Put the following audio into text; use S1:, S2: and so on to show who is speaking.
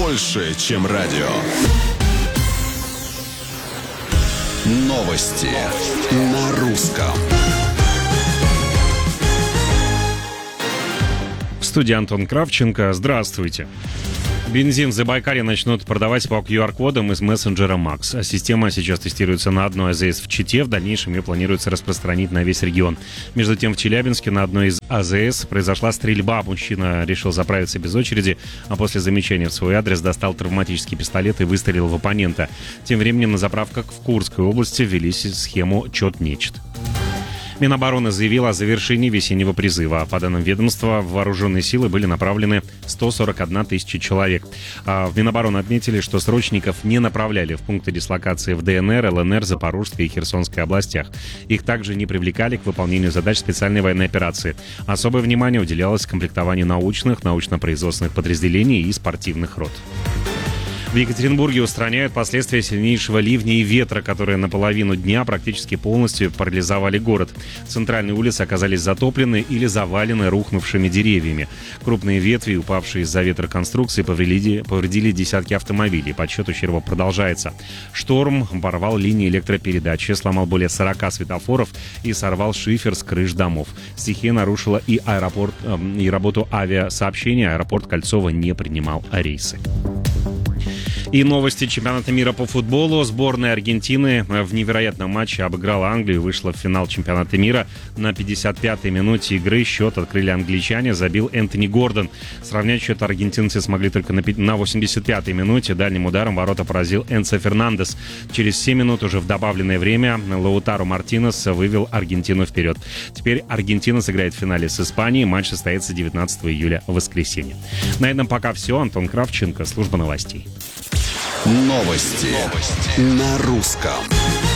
S1: больше, чем радио. Новости на русском.
S2: В студии Антон Кравченко. Здравствуйте. Бензин в Забайкалье начнут продавать по QR-кодам из мессенджера Max. Система сейчас тестируется на одной АЗС в Чите. В дальнейшем ее планируется распространить на весь регион. Между тем, в Челябинске на одной из АЗС произошла стрельба. Мужчина решил заправиться без очереди, а после замечания в свой адрес достал травматический пистолет и выстрелил в оппонента. Тем временем на заправках в Курской области ввели схему «Чет-нечет». Минобороны заявила о завершении весеннего призыва. По данным ведомства, в вооруженные силы были направлены 141 тысяча человек. В Минобороны отметили, что срочников не направляли в пункты дислокации в ДНР, ЛНР, Запорожской и Херсонской областях. Их также не привлекали к выполнению задач специальной военной операции. Особое внимание уделялось комплектованию научных, научно-производственных подразделений и спортивных рот. В Екатеринбурге устраняют последствия сильнейшего ливня и ветра, которые на половину дня практически полностью парализовали город. Центральные улицы оказались затоплены или завалены рухнувшими деревьями. Крупные ветви, упавшие из-за ветра конструкции, повредили десятки автомобилей. Подсчет ущерба продолжается. Шторм порвал линии электропередачи, сломал более 40 светофоров и сорвал шифер с крыш домов. Стихия нарушила и работу авиасообщения. Аэропорт Кольцово не принимал рейсы. И новости чемпионата мира по футболу. Сборная Аргентины в невероятном матче обыграла Англию и вышла в финал чемпионата мира. На 55-й минуте игры счет открыли англичане, забил Энтони Гордон. Сравнять счет аргентинцы смогли только на 85-й минуте. Дальним ударом ворота поразил Энцо Фернандес. Через 7 минут уже в добавленное время Лаутаро Мартинес вывел Аргентину вперед. Теперь Аргентина сыграет в финале с Испанией. Матч состоится 19 июля в воскресенье. На этом пока все. Антон Кравченко, служба новостей.
S1: Новости на русском.